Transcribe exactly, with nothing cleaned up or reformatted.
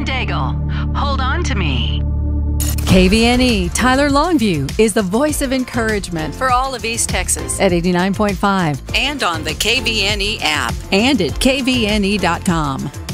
and Daigle. Hold on to me. K V N E Tyler Longview is the voice of encouragement for all of East Texas at eighty-nine point five and on the K V N E app and at K V N E dot com.